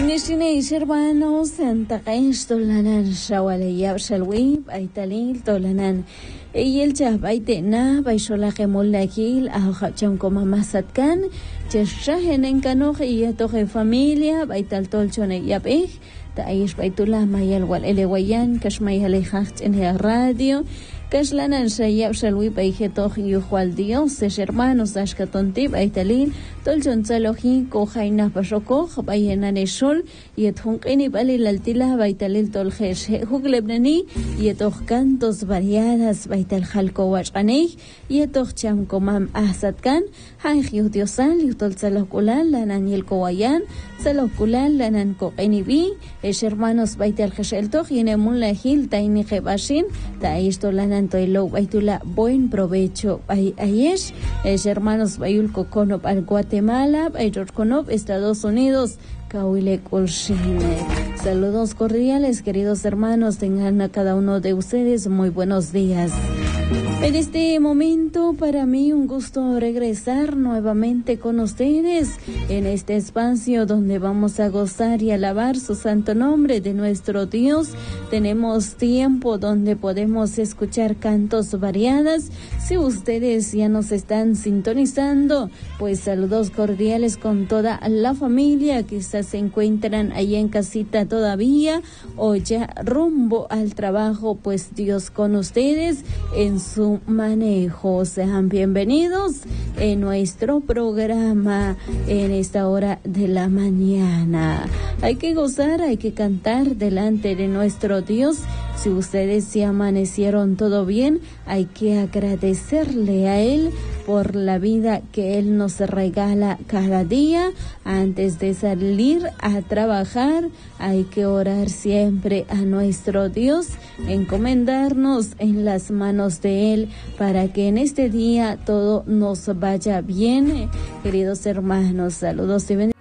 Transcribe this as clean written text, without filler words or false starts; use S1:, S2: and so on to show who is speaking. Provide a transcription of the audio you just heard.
S1: Nishinish hermanos, Santa Kaish Tolanan Shawalaya Shalwib, Aitalil Tolanan. Y el Chabaite na, Baishola Gemolakil, Ahacham Koma Masatkan, Cheshahen en Kanoj y Atoje familia, Baital Tolchone Yapej, Taish Baitula Mayal Wal Elewayan, Kashmayalejach en la radio. Kashlanan Shayab Shalwi Baijetoh Yuhual Dios, ses hermanos Ashkatontib, Aitalil, Tolchon Zaloji, Kojaina Pashokoh, Bayenaneshol, Yethunkini Balil Altila, Baitalil Toljesh, Huglebneni, Yetoh Cantos Variadas, Baital Halkowach Anei, Yetoh Chamkomam Asatkan, Hanjiu Diosal, Yutol Zalokulal, Lananiel Kowayan, Zalokulal, Lanan Kokenibi, es hermanos Baital Gesheltoh, Yenemun Lahil, Taini Hebashin, Taistolan. Antoilo Baitula, buen provecho. Ayesh, hermanos Bayul Coconop al Guatemala, Bayorconop, Estados Unidos, Kauile Colshine. Saludos cordiales, queridos hermanos, tengan a cada uno de ustedes muy buenos días. En este momento, para mí un gusto regresar nuevamente con ustedes en este espacio donde vamos a gozar y alabar su santo nombre de nuestro Dios. Tenemos tiempo donde podemos escuchar cantos variadas. Si ustedes ya nos están sintonizando, pues saludos cordiales con toda la familia. Quizás se encuentran ahí en casita todavía o ya rumbo al trabajo, pues Dios con ustedes en su manejo. Sean bienvenidos en nuestro programa en esta hora de la mañana. Hay que gozar, hay que cantar delante de nuestro Dios. Si ustedes se amanecieron todo bien, hay que agradecerle a Él por la vida que Él nos regala cada día. Antes de salir a trabajar, hay que orar siempre a nuestro Dios, encomendarnos en las manos de Él para que en este día todo nos vaya bien. Queridos hermanos, saludos y bendiciones.